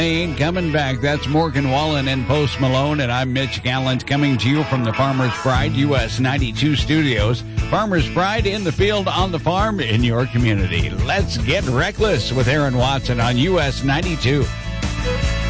Ain't coming back. That's Morgan Wallen and Post Malone, and I'm Mitch Gallant coming to you from the Farmer's Pride US 92 studios. Farmer's Pride in the field, on the farm, in your community. Let's get reckless with Aaron Watson on US 92.